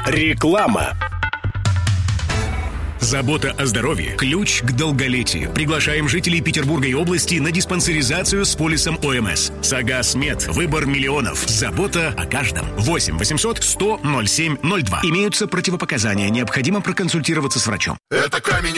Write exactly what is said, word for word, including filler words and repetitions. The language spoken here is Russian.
Реклама. Забота о здоровье – ключ к долголетию. Приглашаем жителей Петербурга и области на диспансеризацию с полисом ОМС. Сагаз Мед. Выбор миллионов. Забота о каждом. восемь восемьсот сто ноль семь ноль два. Имеются противопоказания. Необходимо проконсультироваться с врачом. Это камень